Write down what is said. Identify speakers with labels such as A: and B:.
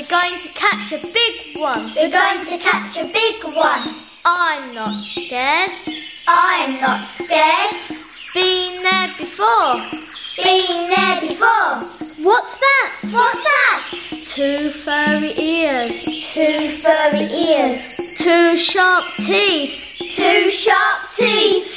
A: going to catch a big one.
B: We're going to catch a big one.
A: I'm not scared.
B: I'm not scared.
A: Been there before.
B: Been there before.
A: What's that?
B: What's that?
A: 2 furry ears.
B: 2 furry ears.
A: 2 sharp teeth.
B: 2 sharp teeth.